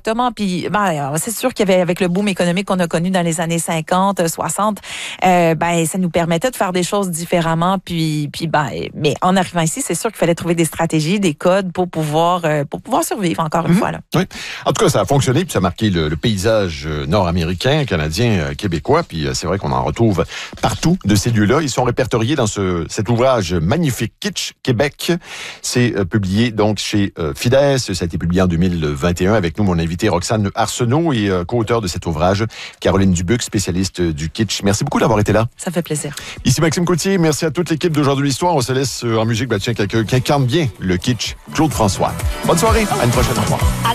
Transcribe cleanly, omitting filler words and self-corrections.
exactement. Puis, c'est sûr qu'il y avait, avec le boom économique qu'on a connu dans les années 50, 60, ça nous permettait de faire des choses différemment. Mais en arrivant ici, c'est sûr qu'il fallait trouver des stratégies, des codes pour pouvoir survivre, encore une fois. Là. Oui. En tout cas, ça a fonctionné, puis ça a marqué le paysage nord-américain, canadien, québécois. Puis c'est vrai qu'on en retrouve partout de ces lieux-là. Ils sont répertoriés dans cet ouvrage magnifique, Kitsch Québec. C'est publié donc chez Fides. Ça a été publié en 2021 avec nous, mon invité Roxane Arsenault et co-auteur de cet ouvrage, Caroline Dubuc, spécialiste du kitsch. Merci beaucoup d'avoir été là. Ça fait plaisir. Ici Maxime Coutier. Merci à toute l'équipe d'Aujourd'hui l'Histoire. On se laisse en musique. Tiens, quelqu'un qui incarne bien le kitsch, Claude François. Bonne soirée. À une prochaine fois.